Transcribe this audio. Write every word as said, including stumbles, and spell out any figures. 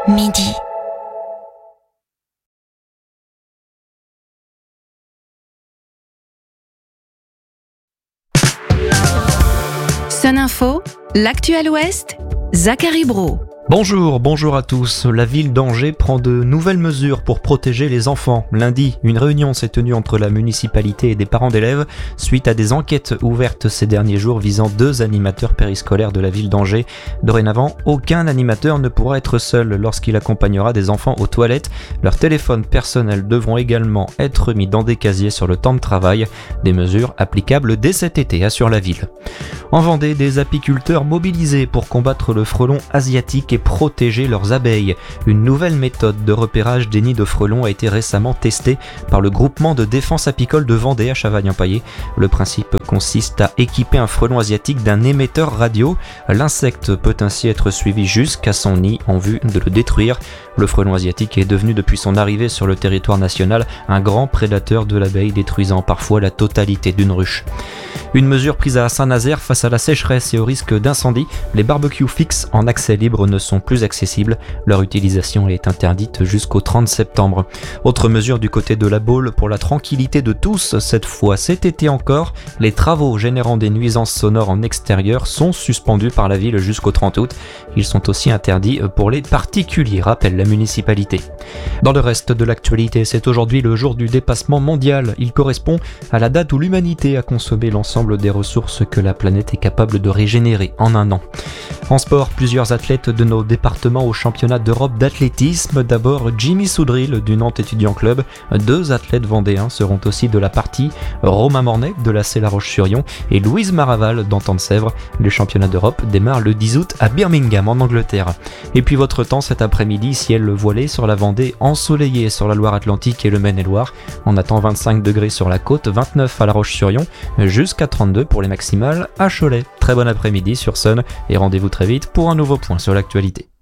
Midi. Sun Info, l'actuel Ouest, Zachary Brault. Bonjour, bonjour à tous. La ville d'Angers prend de nouvelles mesures pour protéger les enfants. Lundi, une réunion s'est tenue entre la municipalité et des parents d'élèves suite à des enquêtes ouvertes ces derniers jours visant deux animateurs périscolaires de la ville d'Angers. Dorénavant, aucun animateur ne pourra être seul lorsqu'il accompagnera des enfants aux toilettes. Leurs téléphones personnels devront également être mis dans des casiers sur le temps de travail. Des mesures applicables dès cet été, assure la ville. En Vendée, des apiculteurs mobilisés pour combattre le frelon asiatique et protéger leurs abeilles. Une nouvelle méthode de repérage des nids de frelons a été récemment testée par le groupement de défense apicole de Vendée à Chavagne-en-Paillé. Le principe consiste à équiper un frelon asiatique d'un émetteur radio. L'insecte peut ainsi être suivi jusqu'à son nid en vue de le détruire. Le frelon asiatique est devenu depuis son arrivée sur le territoire national un grand prédateur de l'abeille, détruisant parfois la totalité d'une ruche. Une mesure prise à Saint-Nazaire face à la sécheresse et au risque d'incendie, les barbecues fixes en accès libre ne sont plus accessibles. Leur utilisation est interdite jusqu'au trente septembre. Autre mesure du côté de la Baule pour la tranquillité de tous, cette fois cet été encore, les travaux générant des nuisances sonores en extérieur sont suspendus par la ville jusqu'au trente août. Ils sont aussi interdits pour les particuliers, rappelle la municipalité. Dans le reste de l'actualité, c'est aujourd'hui le jour du dépassement mondial. Il correspond à la date où l'humanité a consommé l'ensemble des ressources que la planète est capable de régénérer en un an. En sport, plusieurs athlètes de nos départements au championnat d'Europe d'athlétisme. D'abord, Jimmy Soudril du Nantes Étudiant Club. Deux athlètes vendéens seront aussi de la partie. Romain Mornay de la La Roche-sur-Yon et Louise Maraval d'Entente-Sèvres. Le championnat d'Europe démarre le dix août à Birmingham en Angleterre. Et puis votre temps cet après-midi, ciel voilé sur la Vendée, ensoleillé sur la Loire-Atlantique et le Maine-et-Loire. On attend vingt-cinq degrés sur la côte, vingt-neuf à La Roche-sur-Yon, jusqu'à trente-deux pour les maximales à Cholet. Très bon après-midi sur Sun et rendez-vous très vite pour un nouveau point sur l'actualité.